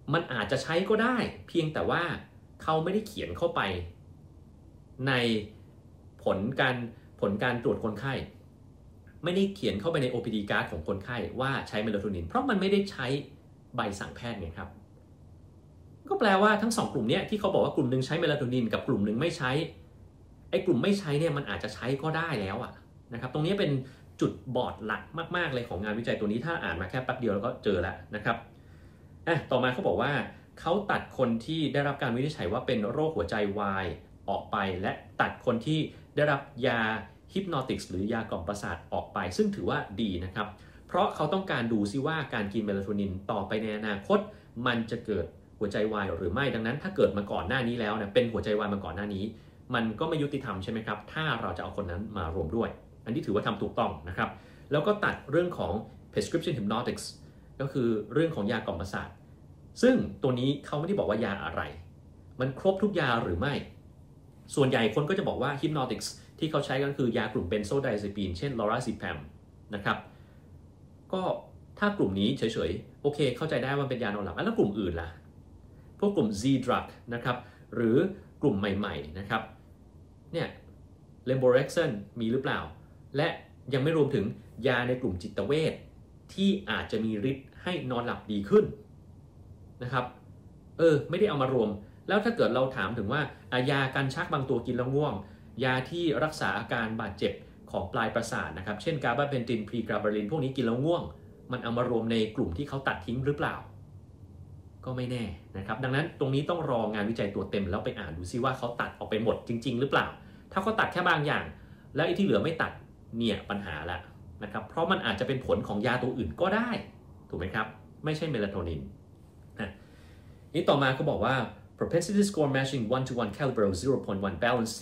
มันอาจจะใช้ก็ได้เพียงแต่ว่าเขาไม่ได้เขียนเข้าไปในผลการตรวจคนไข้ไม่ได้เขียนเข้าไปใน OPD card ของคนไข้ว่าใช้เมลาโทนินเพราะมันไม่ได้ใช้ใบสั่งแพทย์ไงครับก็แปลว่าทั้ง2กลุ่มนี้ที่เขาบอกว่ากลุ่มหนึ่งใช้เมลาโทนินกับกลุ่มหนึ่งไม่ใช้ไอ้กลุ่มไม่ใช้เนี่ยมันอาจจะใช้ก็ได้แล้วนะครับตรงนี้เป็นจุดบอดหลักมากๆเลยของงานวิจัยตัวนี้ถ้าอ่านมาแค่แป๊บเดียวแล้วก็เจอแล้วนะครับต่อมาเขาบอกว่าเขาตัดคนที่ได้รับการวินิจฉัยว่าเป็นโรคหัวใจวายออกไปและตัดคนที่ได้รับยาฮิปโนติกส์หรือยากล่อมประสาทออกไปซึ่งถือว่าดีนะครับเพราะเขาต้องการดูซิว่าการกินเมลาโทนินต่อไปในอนาคตมันจะเกิดหัวใจวายหรือไม่ดังนั้นถ้าเกิดมาก่อนหน้านี้แล้วเนี่ยเป็นหัวใจวายมาก่อนหน้านี้มันก็ไม่ยุติธรรมใช่ไหมครับถ้าเราจะเอาคนนั้นมารวมด้วยอันนี้ถือว่าทำถูกต้องนะครับแล้วก็ตัดเรื่องของ prescription hypnotics ก็คือเรื่องของยากล่อมประสาทซึ่งตัวนี้เขาไม่ได้บอกว่ายาอะไรมันครบทุกยาหรือไม่ส่วนใหญ่คนก็จะบอกว่า hypnotics ที่เขาใช้ก็คือยากลุ่มเบนโซไดอะไซปีนเช่นลอราซิแพมนะครับก็ถ้ากลุ่มนี้เฉยๆโอเคเข้าใจได้ว่าเป็นยานอนหลับแล้วกลุ่มอื่นล่ะพวกกลุ่ม Z-drug นะครับหรือกลุ่มใหม่ๆนะครับเนี่ยเลมโบเร็กเซนมีหรือเปล่าและยังไม่รวมถึงยาในกลุ่มจิตเวชที่อาจจะมีฤทธิ์ให้นอนหลับดีขึ้นนะครับไม่ได้เอามารวมแล้วถ้าเกิดเราถามถึงว่ายากันชักบางตัวกินแล้วง่วงยาที่รักษาอาการบาดเจ็บของปลายประสาทนะครับเช่นกาบาเพนตินพรีกาบาลินพวกนี้กินแล้วง่วงมันเอามารวมในกลุ่มที่เขาตัดทิ้งหรือเปล่าก็ไม่แน่นะครับดังนั้นตรงนี้ต้องรองานวิจัยตัวเต็มแล้วไปอ่านดูซิว่าเขาตัดออกไปหมดจริงๆหรือเปล่าถ้าเขาตัดแค่บางอย่างแล้วไอ้ที่เหลือไม่ตัดเนี่ยปัญหาละนะครับเพราะมันอาจจะเป็นผลของยาตัวอื่นก็ได้ถูกไหมครับไม่ใช่เมลาโทนินนี่ต่อมาเขาบอกว่า propensity score matching 1-to-1 caliber of 0.1 balance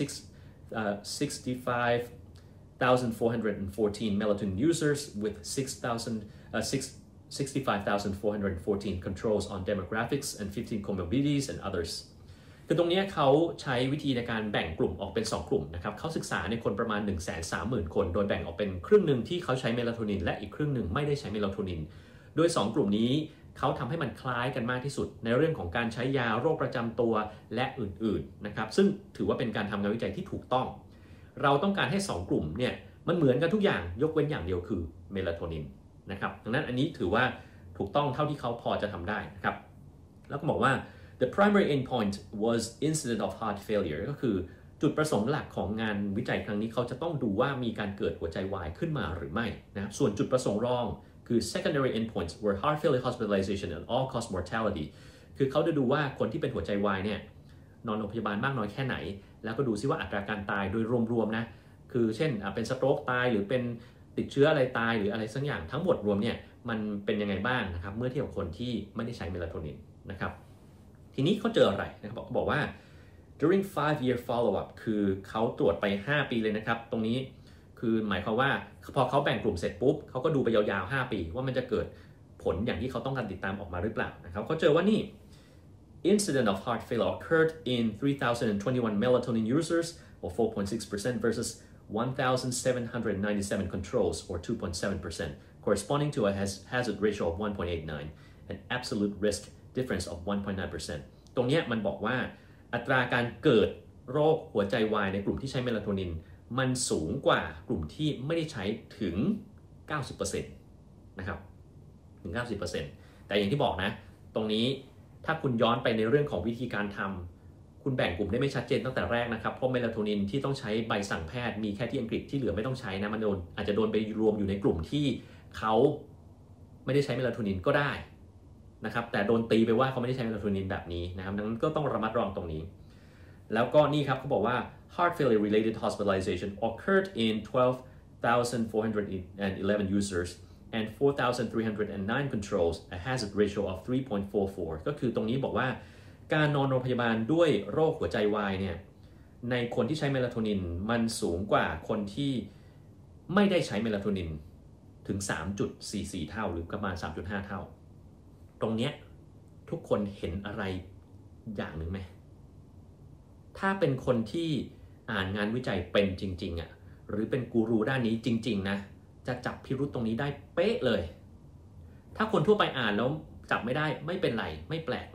65,414 melatonin users with 65,414 controls on demographics and 15 comorbidities and others คือตรงนี้เขาใช้วิธีในการแบ่งกลุ่มออกเป็น2กลุ่มนะครับเขาศึกษาในคนประมาณ 130,000 คนโดยแบ่งออกเป็นครึ่งหนึ่งที่เขาใช้เมลาโทนินและอีกครึ่งหนึ่งไม่ได้ใช้เมลาโทนินโดย2กลุ่มนี้เขาทำให้มันคล้ายกันมากที่สุดในเรื่องของการใช้ยาโรคประจำตัวและอื่นๆนะครับซึ่งถือว่าเป็นการทำงานวิจัยที่ถูกต้องเราต้องการให้2กลุ่มเนี่ยมันเหมือนกันทุกอย่างยกเว้นอย่างเดียวคือเมลาโทนินนะครับดังนั้นอันนี้ถือว่าถูกต้องเท่าที่เขาพอจะทำได้นะครับแล้วก็บอกว่า the primary endpoint was incidence of heart failure ก็คือจุดประสงค์หลักของงานวิจัยครั้งนี้เขาจะต้องดูว่ามีการเกิดหัวใจวายขึ้นมาหรือไม่นะครับส่วนจุดประสงค์รองคือ secondary endpoints were heart failure hospitalization and all cause mortality คือเขาจะดูว่าคนที่เป็นหัวใจวายเนี่ยนอนโรงพยาบาลมากน้อยแค่ไหนแล้วก็ดูซิว่าอัตราการตายโดยรวมๆนะคือเช่นเป็นสโตรกตายหรือเป็นติดเชื้ออะไรตายหรืออะไรสักอย่างทั้งหมดรวมเนี่ยมันเป็นยังไงบ้างนะครับเมื่อเทียบกับคนที่ไม่ได้ใช้เมลาโทนินนะครับทีนี้เขาเจออะไรนะครับบอกว่า during 5-year follow-up คือเขาตรวจไป5 ปีเลยนะครับตรงนี้คือหมายความว่าพอเขาแบ่งกลุ่มเสร็จปุ๊บเขาก็ดูไปยาวๆ5 ปีว่ามันจะเกิดผลอย่างที่เขาต้องการติดตามออกมาหรือเปล่านะครับเขาเจอว่านี่ incident of heart failure occurred in 3,021 melatonin users or 4.6% versus 1,797 controls or 2.7% corresponding to a hazard ratio of 1.89 and absolute risk difference of 1.9% ตรงนี้มันบอกว่าอัตราการเกิดโรคหัวใจวายในกลุ่มที่ใช้เมลาโทนินมันสูงกว่ากลุ่มที่ไม่ได้ใช้ถึง 90% นะครับถึง 90% แต่อย่างที่บอกนะตรงนี้ถ้าคุณย้อนไปในเรื่องของวิธีการทำคุณแบ่งกลุ่มได้ไม่ชัดเจนตั้งแต่แรกนะครับเพราะเมลาโทนินที่ต้องใช้ใบสั่งแพทย์มีแค่ที่อังกฤษที่เหลือไม่ต้องใช้นะมันอาจจะโดนไปรวมอยู่ในกลุ่มที่เขาไม่ได้ใช้เมลาโทนินก็ได้นะครับแต่โดนตีไปว่าเขาไม่ได้ใช้เมลาโทนินแบบนี้นะครับดังนั้นก็ต้องระมัดระวังตรงนี้แล้วก็นี่ครับเขาบอกว่า heart failure related hospitalization occurred in 12,411 users and 4,309 controls a hazard ratio of 3.44 ก็คือตรงนี้บอกว่าการนอนโรงพยาบาลด้วยโรคหัวใจวายเนี่ยในคนที่ใช้เมลาโทนินมันสูงกว่าคนที่ไม่ได้ใช้เมลาโทนินถึง 3.44 เท่าหรือประมาณ 3.5 เท่าตรงเนี้ยทุกคนเห็นอะไรอย่างหนึ่งไหมถ้าเป็นคนที่อ่านงานวิจัยเป็นจริงๆหรือเป็นกูรูด้านนี้จริงๆนะจะจับพิรุธตรงนี้ได้เป๊ะเลยถ้าคนทั่วไปอ่านแล้วจับไม่ได้ไม่เป็นไรไม่แปลก